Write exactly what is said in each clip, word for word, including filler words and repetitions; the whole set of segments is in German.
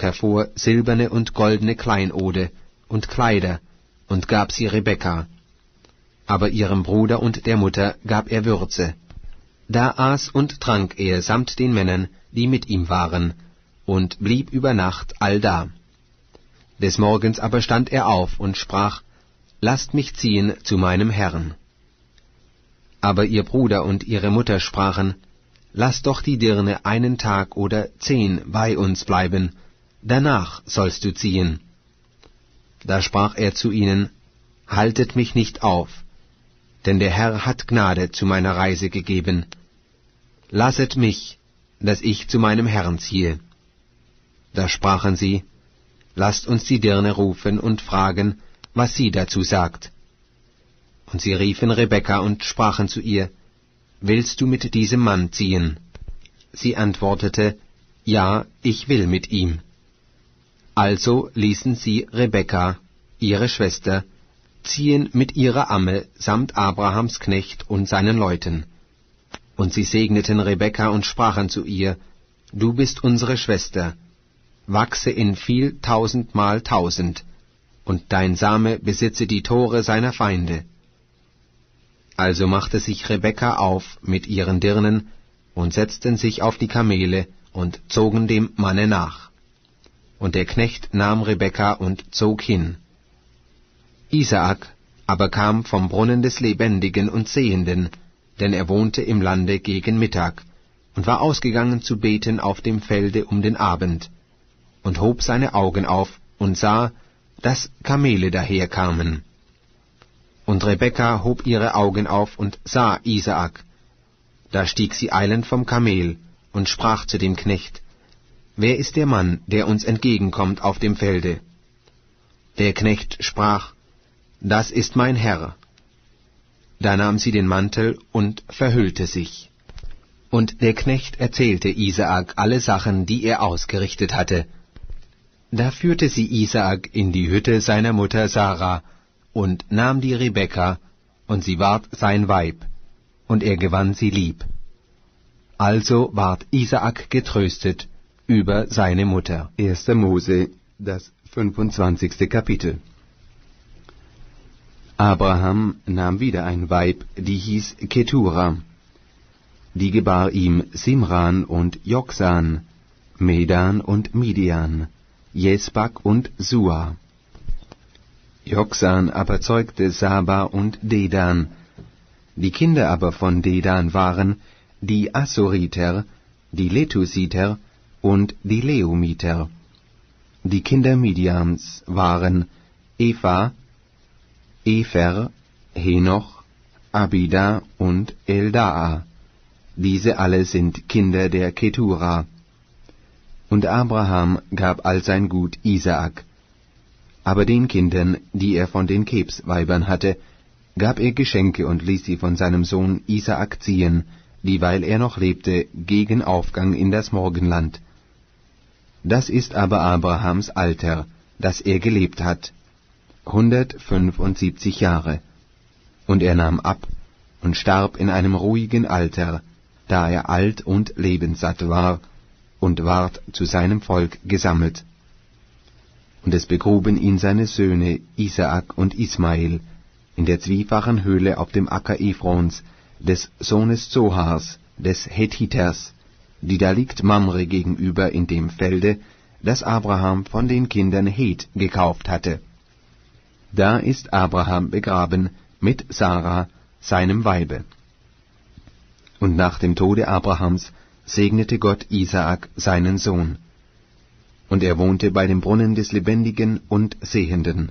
hervor silberne und goldene Kleinode und Kleider und gab sie Rebekka. Aber ihrem Bruder und der Mutter gab er Würze. Da aß und trank er samt den Männern, die mit ihm waren, und blieb über Nacht allda. Des Morgens aber stand er auf und sprach, lasst mich ziehen zu meinem Herrn. Aber ihr Bruder und ihre Mutter sprachen, lass doch die Dirne einen Tag oder zehn bei uns bleiben, danach sollst du ziehen. Da sprach er zu ihnen, haltet mich nicht auf, denn der Herr hat Gnade zu meiner Reise gegeben. Lasset mich, dass ich zu meinem Herrn ziehe. Da sprachen sie, lasst uns die Dirne rufen und fragen, was sie dazu sagt. Und sie riefen Rebekka und sprachen zu ihr, willst du mit diesem Mann ziehen? Sie antwortete, ja, ich will mit ihm. Also ließen sie Rebekka, ihre Schwester, ziehen mit ihrer Amme samt Abrahams Knecht und seinen Leuten. Und sie segneten Rebekka und sprachen zu ihr, du bist unsere Schwester, wachse in viel tausendmal tausend, und dein Same besitze die Tore seiner Feinde. Also machte sich Rebekka auf mit ihren Dirnen und setzten sich auf die Kamele und zogen dem Manne nach. Und der Knecht nahm Rebekka und zog hin. Isaak aber kam vom Brunnen des Lebendigen und Sehenden, denn er wohnte im Lande gegen Mittag, und war ausgegangen zu beten auf dem Felde um den Abend, und hob seine Augen auf und sah, dass Kamele daherkamen. Und Rebekka hob ihre Augen auf und sah Isaak. Da stieg sie eilend vom Kamel und sprach zu dem Knecht, wer ist der Mann, der uns entgegenkommt auf dem Felde? Der Knecht sprach, das ist mein Herr. Da nahm sie den Mantel und verhüllte sich. Und der Knecht erzählte Isaak alle Sachen, die er ausgerichtet hatte. Da führte sie Isaak in die Hütte seiner Mutter Sarah und nahm die Rebekka, und sie ward sein Weib, und er gewann sie lieb. Also ward Isaak getröstet über seine Mutter. erster Mose, das fünfundzwanzigste Kapitel. Abraham nahm wieder ein Weib, die hieß Ketura. Die gebar ihm Simran und Joksan, Medan und Midian, Jesbak und Sua. Joksan aber zeugte Saba und Dedan. Die Kinder aber von Dedan waren die Assuriter, die Letusiter und die Leumiter. Die Kinder Midians waren Eva, Efer, Henoch, Abida und Eldaa. Diese alle sind Kinder der Ketura. Und Abraham gab all sein Gut Isaak. Aber den Kindern, die er von den Kebsweibern hatte, gab er Geschenke und ließ sie von seinem Sohn Isaak ziehen, dieweil er noch lebte, gegen Aufgang in das Morgenland. Das ist aber Abrahams Alter, das er gelebt hat, hundertfünfundsiebzig Jahre. Und er nahm ab und starb in einem ruhigen Alter, da er alt und lebenssatt war, und ward zu seinem Volk gesammelt. Und es begruben ihn seine Söhne Isaak und Ismael in der zwiefachen Höhle auf dem Acker Ephrons, des Sohnes Zohars, des Hethiters, die da liegt Mamre gegenüber in dem Felde, das Abraham von den Kindern Heth gekauft hatte. Da ist Abraham begraben mit Sarah, seinem Weibe. Und nach dem Tode Abrahams segnete Gott Isaak seinen Sohn. Und er wohnte bei dem Brunnen des Lebendigen und Sehenden.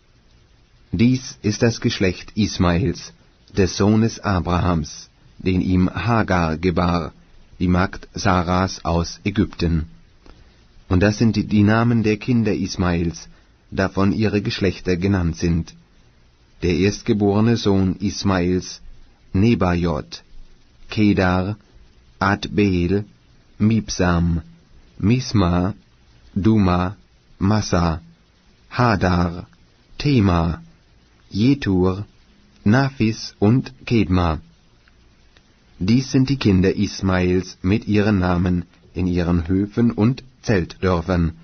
Dies ist das Geschlecht Ismaels, des Sohnes Abrahams, den ihm Hagar gebar, die Magd Saras aus Ägypten. Und das sind die, die Namen der Kinder Ismaels, davon ihre Geschlechter genannt sind. Der erstgeborene Sohn Ismaels, Nebajot, Kedar, Adbeel, Mibsam, Misma, Duma, Massa, Hadar, Tema, Jetur, Naphis und Kedma. Dies sind die Kinder Ismaels mit ihren Namen in ihren Höfen und Zeltdörfern,